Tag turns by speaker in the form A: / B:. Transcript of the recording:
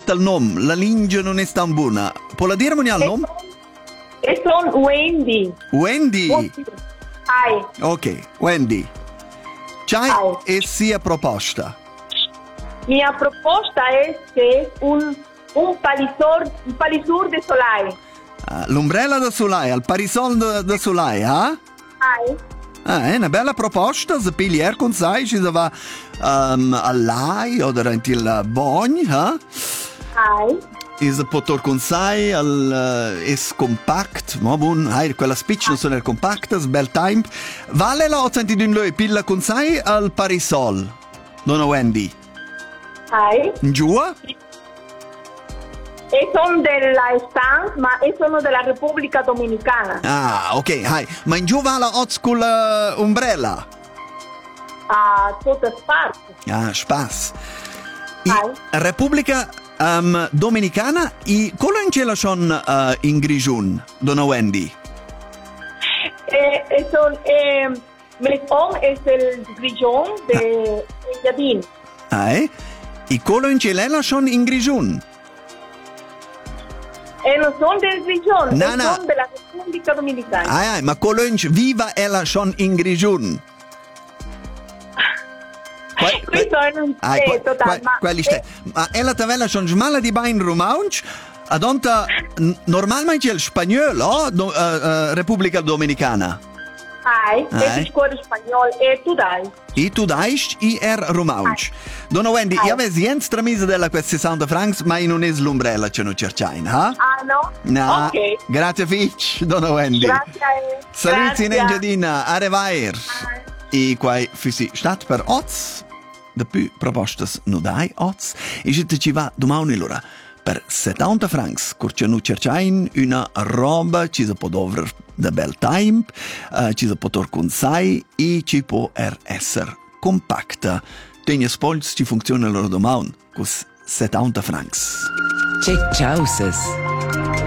A: aspetta il nome, la lingua non è tan buona. Può dirmi il nome?
B: E sono Wendy.
A: Wendy.
B: Hai.
A: Ok, Wendy. C'hai
B: Hai.
A: e sia proposta.
B: Mia proposta è che un palisur de solai.
A: L'ombrella da Solai, il parisol da Solai,
B: Hai.
A: È una bella proposta, se piglier con sai, ci si va all'ai o durante il bagno,
B: Hai.
A: e se poter con sai, è compact, ma buon, quella spiccia non sono compact, è bel time. Vale la 802 lui, pilla con sai al parisol, donna Wendy.
B: Hai.
A: Giù?
B: E sono della Estan, ma sono della Repubblica Dominicana.
A: Ah, ok, ma in giù va la hot school umbrella?
B: A tutte parti.
A: Ah, spaß.
B: Hai.
A: Repubblica Dominicana i quello in cielo sono in Grigiun, donna Wendy.
B: Mesón es el grillón de Yadin.
A: I quello in cielo sono in Grigiun.
B: No son del grillón,
A: No.
B: son de la República Dominicana.
A: Ma quello in viva ella sono in Grigiun.
B: Questo non c'è totale,
A: ma ella tavella sono smala di bain romanch, adonta normalmente il spagnolo, Repubblica Dominicana.
B: È scuola spagnolo e tu dai.
A: E tu dai romanch. Donna Wendy, io avevo niente tramise della questi 60 francs, ma non è l'ombrella che non cercai,
B: no?
A: No.
B: Ok.
A: Grazie Fitch, Donna Wendy.
B: Grazie.
A: Saluti in Engiadina, a revair. E qua fissi stat per oz, da più proposte non dai oz, e ci va domani l'ora. Per 70 francs, curce nu cercain una roba, ci si può dovere da bel time, ci si può torcunzai e ci può essere compacta. Tegna spolz ci funziona l'ora domani, con 70 francs.
C: Ciao,